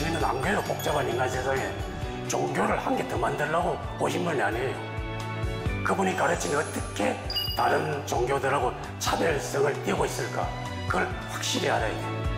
예수님은 안 그래도 복잡한 인간 세상에 종교를 한 개 더 만들려고 오신 분이 아니에요. 그분이 가르침이 어떻게 다른 종교들하고 차별성을 띠고 있을까? 그걸 확실히 알아야 돼요.